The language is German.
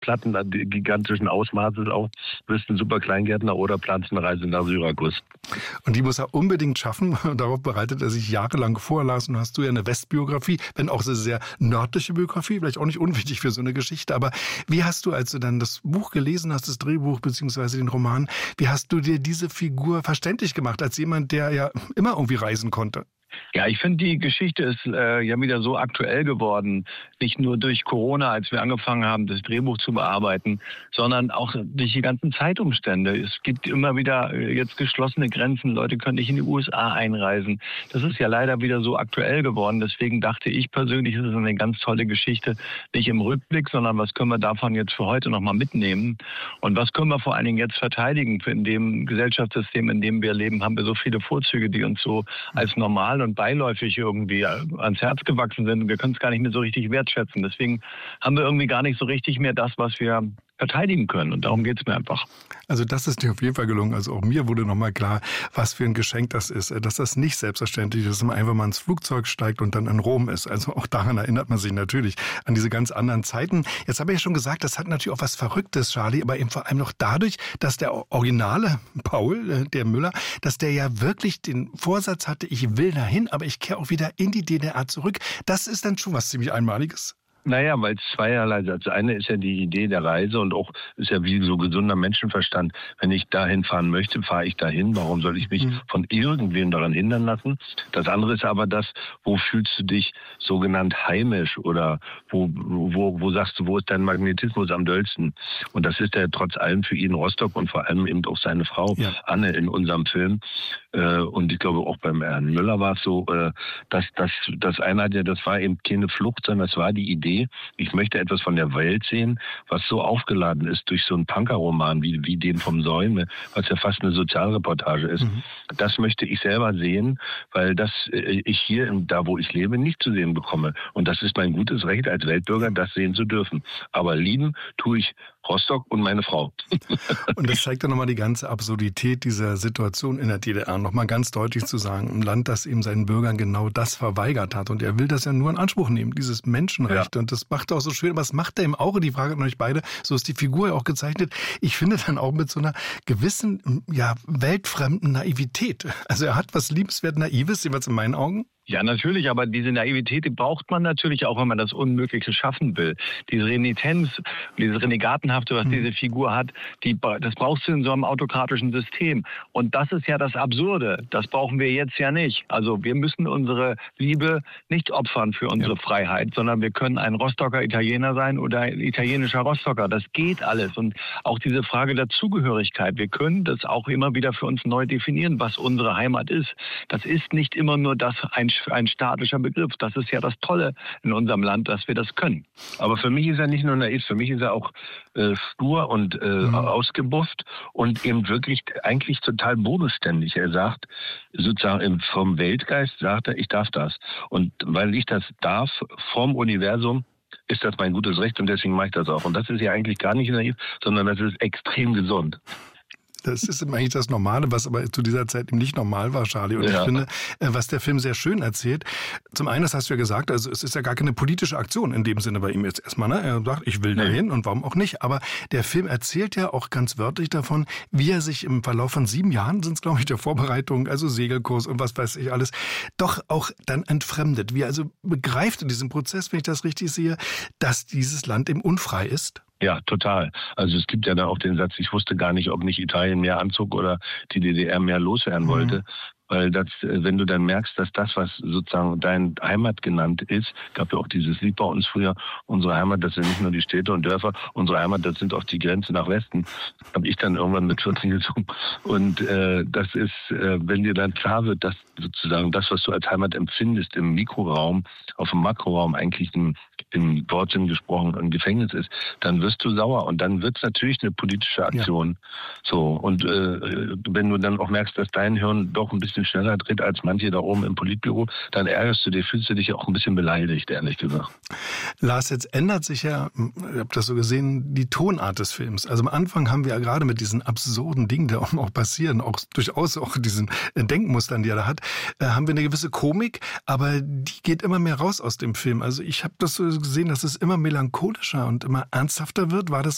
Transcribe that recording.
Platten gigantischen Ausmaßes auf, bist ein super Kleingärtner oder planst eine Reise nach Syrakus. Und die muss er unbedingt schaffen. Darauf bereitet er sich jahrelang vor. Lars, und hast du ja eine Westbiografie, wenn auch eine sehr nördliche Biografie, vielleicht auch nicht unwichtig für so eine Geschichte. Aber wie hast du, als du dann das Buch gelesen hast, das Drehbuch beziehungsweise den Roman, wie hast du dir diese Figur verständlich gemacht, als jemand, der ja immer irgendwie reisen konnte? Ja, ich finde, die Geschichte ist ja wieder so aktuell geworden. Nicht nur durch Corona, als wir angefangen haben, das Drehbuch zu bearbeiten, sondern auch durch die ganzen Zeitumstände. Es gibt immer wieder jetzt geschlossene Grenzen. Leute können nicht in die USA einreisen. Das ist ja leider wieder so aktuell geworden. Deswegen dachte ich persönlich, es ist eine ganz tolle Geschichte. Nicht im Rückblick, sondern was können wir davon jetzt für heute nochmal mitnehmen? Und was können wir vor allen Dingen jetzt verteidigen? In dem Gesellschaftssystem, in dem wir leben, haben wir so viele Vorzüge, die uns so als normal und beiläufig irgendwie ans Herz gewachsen sind. Wir können es gar nicht mehr so richtig wertschätzen. Deswegen haben wir irgendwie gar nicht so richtig mehr das, was wir verteidigen können. Und darum geht es mir einfach. Also das ist dir auf jeden Fall gelungen. Also auch mir wurde nochmal klar, was für ein Geschenk das ist. Dass das nicht selbstverständlich ist, dass man einfach mal ins Flugzeug steigt und dann in Rom ist. Also auch daran erinnert man sich natürlich an diese ganz anderen Zeiten. Jetzt habe ich ja schon gesagt, das hat natürlich auch was Verrücktes, Charlie, aber eben vor allem noch dadurch, dass der originale Paul, der Müller, dass der ja wirklich den Vorsatz hatte, ich will dahin, aber ich kehre auch wieder in die DDR zurück. Das ist dann schon was ziemlich Einmaliges. Naja, weil es zweierlei. Das eine ist ja die Idee der Reise und auch ist ja wie so gesunder Menschenverstand. Wenn ich dahin fahren möchte, fahre ich dahin. Warum soll ich mich von irgendwem daran hindern lassen? Das andere ist aber das, wo fühlst du dich sogenannt heimisch oder wo sagst du, wo ist dein Magnetismus am dollsten? Und das ist ja trotz allem für ihn Rostock und vor allem eben auch seine Frau Anne in unserem Film. Und ich glaube auch beim Herrn Müller war es so, dass das eine hat ja, das war eben keine Flucht, sondern das war die Idee, ich möchte etwas von der Welt sehen, was so aufgeladen ist durch so einen Punker-Roman wie den vom Säume, was ja fast eine Sozialreportage ist. Das möchte ich selber sehen, weil das ich hier, da wo ich lebe, nicht zu sehen bekomme. Und das ist mein gutes Recht als Weltbürger, das sehen zu dürfen. Aber lieben tue ich Rostock und meine Frau. Und das zeigt dann nochmal die ganze Absurdität dieser Situation in der DDR. Nochmal ganz deutlich zu sagen, ein Land, das eben seinen Bürgern genau das verweigert hat. Und er will das ja nur in Anspruch nehmen, dieses Menschenrecht. Und das macht er auch so schön. Aber was macht er im Auge? Die Frage an euch beide. So ist die Figur ja auch gezeichnet. Ich finde dann auch mit so einer gewissen, weltfremden Naivität. Also er hat was liebenswert Naives, jeweils in meinen Augen. Ja, natürlich, aber diese Naivität, die braucht man natürlich auch, wenn man das Unmögliche schaffen will. Diese Renitenz, dieses Renegatenhafte, was diese Figur hat, das brauchst du in so einem autokratischen System. Und das ist ja das Absurde. Das brauchen wir jetzt ja nicht. Also wir müssen unsere Liebe nicht opfern für unsere Freiheit, sondern wir können ein Rostocker Italiener sein oder ein italienischer Rostocker. Das geht alles. Und auch diese Frage der Zugehörigkeit. Wir können das auch immer wieder für uns neu definieren, was unsere Heimat ist. Das ist nicht immer nur das ein staatlicher Begriff. Das ist ja das Tolle in unserem Land, dass wir das können. Aber für mich ist er nicht nur naiv, für mich ist er auch stur und ausgebufft und eben wirklich eigentlich total bodenständig. Er sagt, sozusagen vom Weltgeist sagt er, ich darf das. Und weil ich das darf vom Universum, ist das mein gutes Recht und deswegen mache ich das auch. Und das ist ja eigentlich gar nicht naiv, sondern das ist extrem gesund. Das ist eigentlich das Normale, was aber zu dieser Zeit eben nicht normal war, Charlie. Und ich finde, was der Film sehr schön erzählt, zum einen, das hast du ja gesagt, also es ist ja gar keine politische Aktion in dem Sinne bei ihm jetzt erstmal. Ne? Er sagt, ich will dahin und warum auch nicht. Aber der Film erzählt ja auch ganz wörtlich davon, wie er sich im Verlauf von 7 Jahren, sind es glaube ich, der Vorbereitung, also Segelkurs und was weiß ich alles, doch auch dann entfremdet. Wie er also begreift in diesem Prozess, wenn ich das richtig sehe, dass dieses Land eben unfrei ist. Ja, total. Also es gibt ja da auch den Satz, ich wusste gar nicht, ob nicht Italien mehr anzog oder die DDR mehr loswerden wollte. Weil das, wenn du dann merkst, dass das, was sozusagen dein Heimat genannt ist, gab ja auch dieses Lied bei uns früher, unsere Heimat, das sind nicht nur die Städte und Dörfer, unsere Heimat, das sind auch die Grenzen nach Westen, habe ich dann irgendwann mit 14 gesungen. Und das ist, wenn dir dann klar wird, dass sozusagen das, was du als Heimat empfindest, im Mikroraum, auf dem Makroraum eigentlich im Wortsinn gesprochen ein Gefängnis ist, dann wirst du sauer und dann wird es natürlich eine politische Aktion. So, und wenn du dann auch merkst, dass dein Hirn doch ein bisschen schneller dreht als manche da oben im Politbüro, dann ärgerst du dich, fühlst du dich auch ein bisschen beleidigt, ehrlich gesagt. Lars, jetzt ändert sich ja, ich habe das so gesehen, die Tonart des Films. Also am Anfang haben wir ja gerade mit diesen absurden Dingen, die auch passieren, auch durchaus auch diesen Denkmustern, die er da hat, haben wir eine gewisse Komik, aber die geht immer mehr raus aus dem Film. Also ich habe das so gesehen, dass es immer melancholischer und immer ernsthafter wird. War das